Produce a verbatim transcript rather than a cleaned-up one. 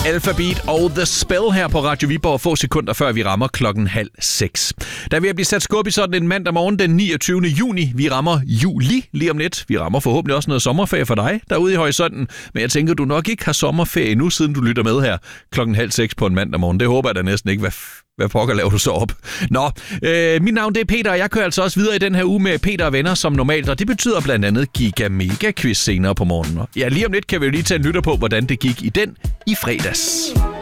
Alphabet og The Spell her på Radio Viborg, få sekunder før vi rammer klokken halv seks. Der er ved at blive sat skub i sådan en mandag morgen den niogtyvende juni. Vi rammer juli lige om lidt. Vi rammer forhåbentlig også noget sommerferie for dig derude i horisonten. Men jeg tænker, du nok ikke har sommerferie nu, siden du lytter med her klokken halv seks på en mandag morgen. Det håber jeg da næsten ikke. Hvad, f- hvad pokker laver du så op? Nå, øh, mit navn det er Peter, og jeg kører altså også videre i den her uge med Peter og venner som normalt. Og det betyder blandt andet Giga Mega Quiz senere på morgenen. Ja, lige om lidt kan vi jo lige tage en lytter på, hvordan det gik i den i fredags.